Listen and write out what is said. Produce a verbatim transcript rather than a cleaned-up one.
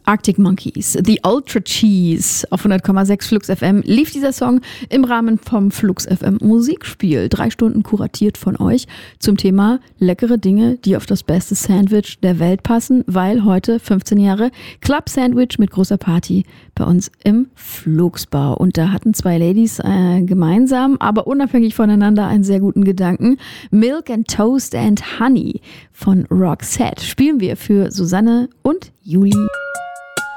Arctic Monkeys, The Ultra Cheese. Auf hundert Komma sechs Flux F M lief dieser Song im Rahmen vom Flux F M Musikspiel. Drei Stunden kuratiert von euch zum Thema leckere Dinge, die auf das beste Sandwich der Welt passen, weil heute fünfzehn Jahre Club Sandwich mit großer Party bei uns im Flugsbau. Und da hatten zwei Ladies äh, gemeinsam, aber unabhängig voneinander einen sehr guten Gedanken. Milk and Toast and Honey von Roxette spielen wir für Susanne und Juli.